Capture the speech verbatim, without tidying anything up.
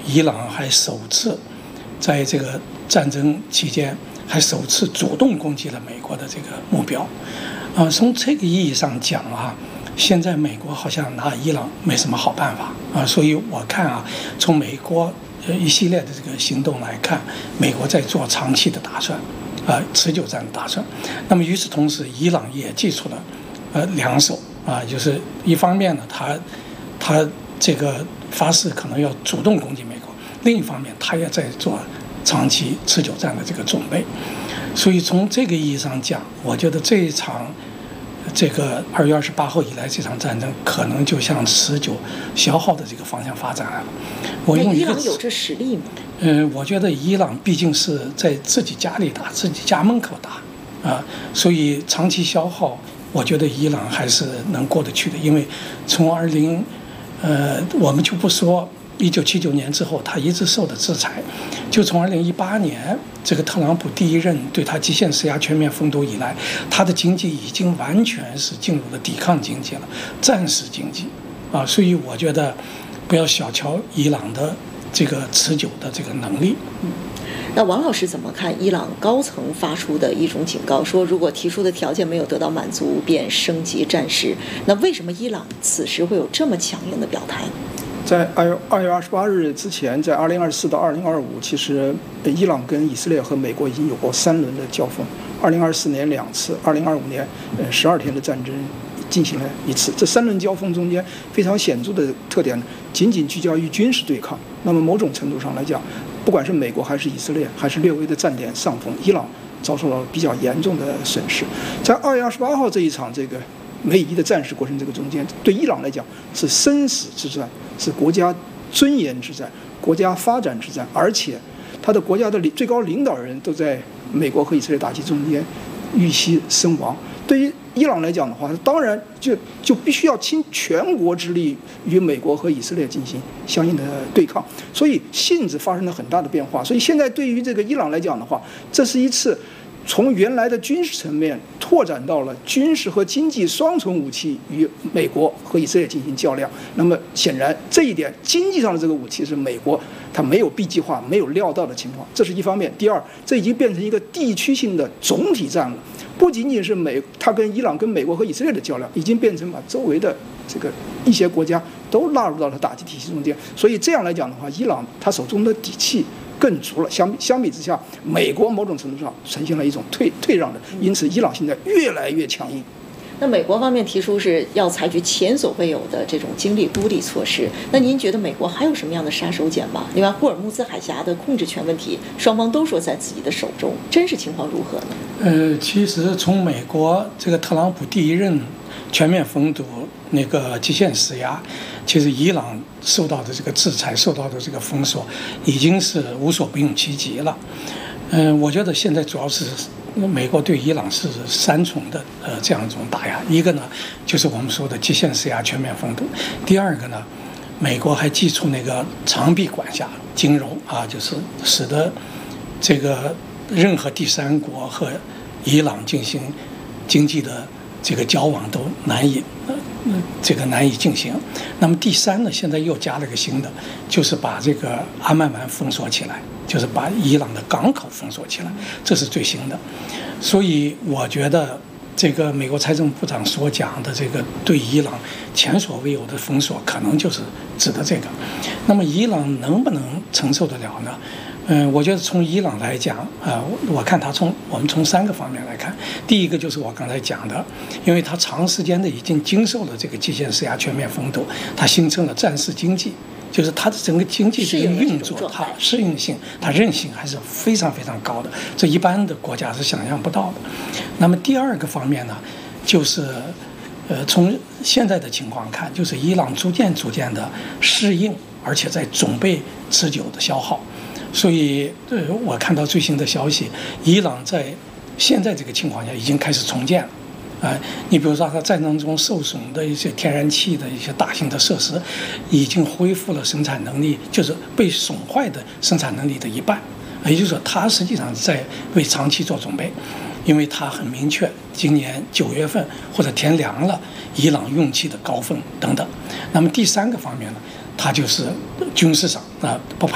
伊朗还首次在这个战争期间还首次主动攻击了美国的这个目标。啊，从这个意义上讲啊，现在美国好像拿伊朗没什么好办法啊，所以我看啊，从美国呃一系列的这个行动来看，美国在做长期的打算，啊，持久战的打算。那么与此同时，伊朗也祭出了呃两手啊，就是一方面呢，他他这个发誓可能要主动攻击美国，另一方面他也在做长期持久战的这个准备。所以从这个意义上讲，我觉得这一场这个二月二十八号以来这场战争可能就向持久消耗的这个方向发展了。我用一个伊朗有这实力吗？ 嗯、呃，我觉得伊朗毕竟是在自己家里打，自己家门口打啊，所以长期消耗，我觉得伊朗还是能过得去的。因为从二零呃，我们就不说一九七九年之后，他一直受的制裁，就从二零一八年这个特朗普第一任对他极限施压全面封堵以来，他的经济已经完全是进入了抵抗经济了，战时经济啊，所以我觉得不要小瞧伊朗的这个持久的这个能力。 嗯，那王老师怎么看伊朗高层发出的一种警告，说如果提出的条件没有得到满足，便升级战事？那为什么伊朗此时会有这么强硬的表态？ 在二月二月二十八日之前，在二零二四到二零二五，其实伊朗跟以色列和美国已经有过三轮的交锋。二零二四年两次，二零二五年呃十二天的战争进行了一次。这三轮交锋中间非常显著的特点，仅仅聚焦于军事对抗。那么某种程度上来讲，不管是美国还是以色列，还是略微的占点上风，伊朗遭受了比较严重的损失。在二月二十八号这一场这个美伊的战事过程这个中间，对伊朗来讲是生死之战，是国家尊严之战，国家发展之战，而且他的国家的最高领导人都在美国和以色列打击中间遇袭身亡。对于伊朗来讲的话，当然就就必须要倾全国之力与美国和以色列进行相应的对抗，所以性质发生了很大的变化。所以现在对于这个伊朗来讲的话，这是一次从原来的军事层面拓展到了军事和经济双重武器与美国和以色列进行较量。那么显然这一点，经济上的这个武器是美国它没有 B 计划、没有料到的情况，这是一方面。第二，这已经变成一个地区性的总体战了，不仅仅是美它跟伊朗、跟美国和以色列的较量，已经变成把周围的这个一些国家都纳入到了打击体系中间。所以这样来讲的话，伊朗它手中的底气更足了。相比相比之下，美国某种程度上呈现了一种退退让的，因此伊朗现在越来越强硬。 那美国方面提出是要采取前所未有的这种精力孤立措施，那您觉得美国还有什么样的杀手锏吗？另外，霍尔木兹海峡的控制权问题，双方都说在自己的手中，真实情况如何呢？ 呃，其实从美国这个特朗普第一任全面封堵那个极限施压，其实伊朗受到的这个制裁、受到的这个封锁，已经是无所不用其极了。嗯、呃，我觉得现在主要是美国对伊朗是三重的呃这样一种打压，一个呢就是我们说的极限施压、全面封堵；第二个呢，美国还祭出那个长臂管辖金融啊，就是使得这个任何第三国和伊朗进行经济的这个交往都难以呃这个难以进行。那么第三呢，现在又加了个新的，就是把这个阿曼湾封锁起来，就是把伊朗的港口封锁起来，这是最新的。所以我觉得这个美国财政部长所讲的这个对伊朗前所未有的封锁，可能就是指的这个。那么伊朗能不能承受得了呢？嗯，我觉得从伊朗来讲，啊、呃，我看他从我们从三个方面来看。第一个就是我刚才讲的，因为他长时间的已经经受了这个极限施压、全面封堵，它形成了战时经济，就是它的整个经济这个运作，它适应性、它韧性还是非常非常高的，这一般的国家是想象不到的。那么第二个方面呢，就是呃，从现在的情况看，就是伊朗逐渐逐渐的适应，而且在准备持久的消耗。所以，呃，我看到最新的消息，伊朗在现在这个情况下已经开始重建了。啊、呃，你比如说，它战争中受损的一些天然气的一些大型的设施，已经恢复了生产能力，就是被损坏的生产能力的一半。也就是说，它实际上在为长期做准备，因为它很明确，今年九月份或者天凉了，伊朗用气的高峰等等。那么第三个方面呢，它就是军事上啊、呃，不排